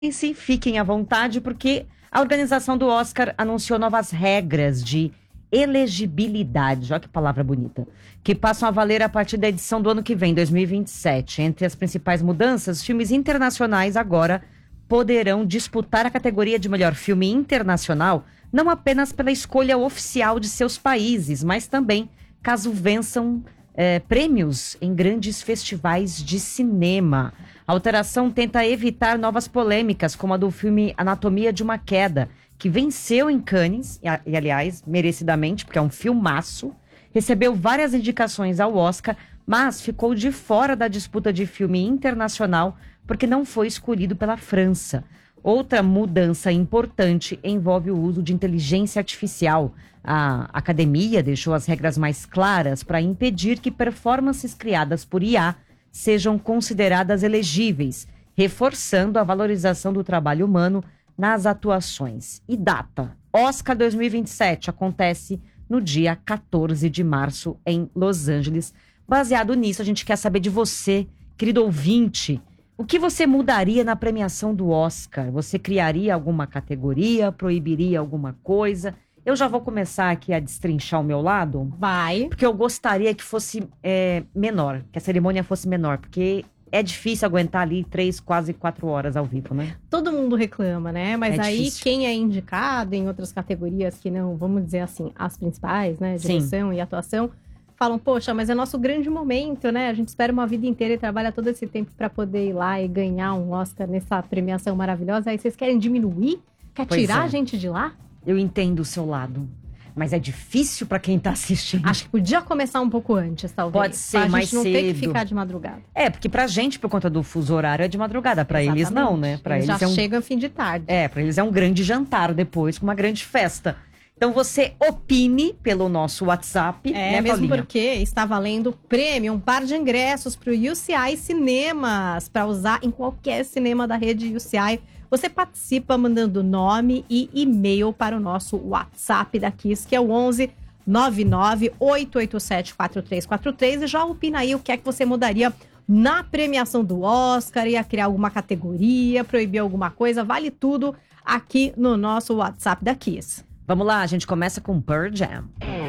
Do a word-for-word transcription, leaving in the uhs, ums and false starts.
E sim, fiquem à vontade, porque a organização do Oscar anunciou novas regras de elegibilidade, olha que palavra bonita, que passam a valer a partir da edição do ano que vem, dois mil e vinte e sete. Entre as principais mudanças, filmes internacionais agora poderão disputar a categoria de melhor filme internacional, não apenas pela escolha oficial de seus países, mas também caso vençam é, prêmios em grandes festivais de cinema. A alteração tenta evitar novas polêmicas, como a do filme Anatomia de uma Queda, que venceu em Cannes, e, e aliás, merecidamente, porque é um filmaço, recebeu várias indicações ao Oscar, mas ficou de fora da disputa de filme internacional, porque não foi escolhido pela França. Outra mudança importante envolve o uso de inteligência artificial. A academia deixou as regras mais claras para impedir que performances criadas por I A sejam consideradas elegíveis, reforçando a valorização do trabalho humano nas atuações. E data: Oscar dois mil e vinte e sete acontece no dia quatorze de março em Los Angeles. Baseado nisso, a gente quer saber de você, querido ouvinte, o que você mudaria na premiação do Oscar? Você criaria alguma categoria? Proibiria alguma coisa? Eu já vou começar aqui a destrinchar o meu lado. Vai. Porque eu gostaria que fosse é, menor, que a cerimônia fosse menor, porque é difícil aguentar ali três, quase quatro horas ao vivo, né? Todo mundo reclama, né? Mas É aí difícil. quem é indicado em outras categorias que não, vamos dizer assim, as principais, né? Direção e atuação, falam, poxa, mas é nosso grande momento, né? A gente espera uma vida inteira e trabalha todo esse tempo para poder ir lá e ganhar um Oscar nessa premiação maravilhosa. Aí vocês querem diminuir? Quer Pois tirar é. a gente de lá? Eu entendo o seu lado, mas é difícil para quem tá assistindo. Acho que podia começar um pouco antes, talvez. Pode ser pra mais gente não ter que cedo. ficar de madrugada. É, porque pra gente, por conta do fuso horário, é de madrugada. Pra eles não, né? Pra eles eles, já é um... chegam fim de tarde. É, pra eles é um grande jantar depois, com uma grande festa. Então você opine pelo nosso WhatsApp, É, né, mesmo Paulinha? porque está valendo prêmio, um par de ingressos para o U C I Cinemas, para usar em qualquer cinema da rede U C I. Você participa mandando nome e e-mail para o nosso WhatsApp da Kiss, que é o onze nove nove oito oito sete quatro três quatro três. E já opina aí o que é que você mudaria na premiação do Oscar, ia criar alguma categoria, proibir alguma coisa, vale tudo aqui no nosso WhatsApp da Kiss. Vamos lá, a gente começa com Pearl Jam.